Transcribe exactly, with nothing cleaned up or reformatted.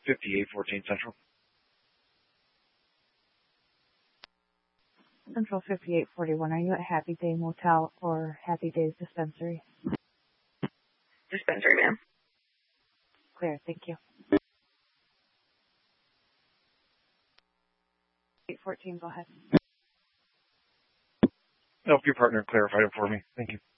fifty-eight fourteen Central. Central fifty-eight forty-one. Are you at Happy Day Motel or Happy Days Dispensary? Dispensary, ma'am. Clear, thank you. eight fourteen, go ahead. No, your partner clarified it for me. Thank you.